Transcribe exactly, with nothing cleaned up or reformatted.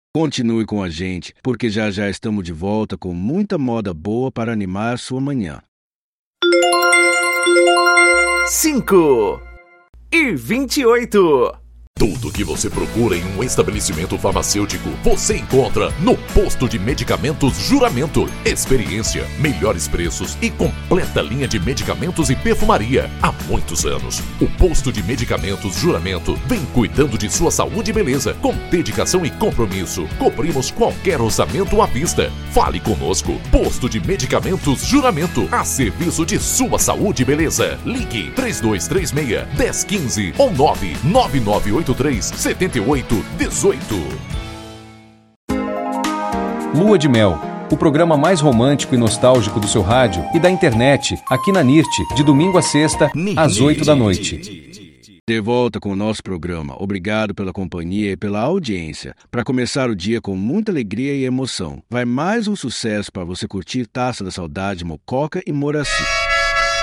Continue com a gente, porque já já estamos de volta com muita moda boa para animar sua manhã. cinco e vinte e oito. Tudo o que você procura em um estabelecimento farmacêutico, você encontra no Posto de Medicamentos Juramento. Experiência, melhores preços e completa linha de medicamentos e perfumaria. Há muitos anos, o Posto de Medicamentos Juramento vem cuidando de sua saúde e beleza. Com dedicação e compromisso, cobrimos qualquer orçamento à vista. Fale conosco. Posto de Medicamentos Juramento, a serviço de sua saúde e beleza. Ligue três dois três seis, um zero um cinco ou nove nove nove oito três sete oito um oito. Lua de Mel, o programa mais romântico e nostálgico do seu rádio e da internet, aqui na N I R T, de domingo a sexta, às oito da noite. De volta com o nosso programa. Obrigado pela companhia e pela audiência. Para começar o dia com muita alegria e emoção, vai mais um sucesso para você curtir Taça da Saudade, Mococa e Moraci.